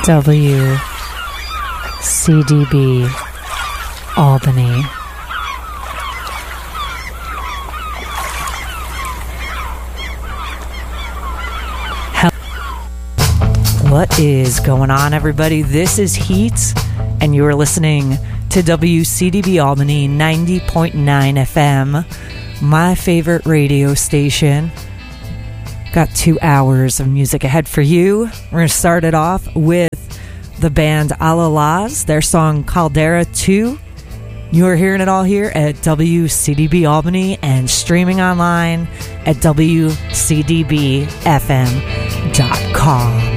WCDB Albany. What is going on, everybody? This is Heat, and you are listening to WCDB Albany 90.9 FM, my favorite radio station. Got 2 hours of music ahead for you. We're going to start it off with the band Alalaz, their song Caldera 2. You are hearing it all here at WCDB Albany and streaming online at WCDBFM.com.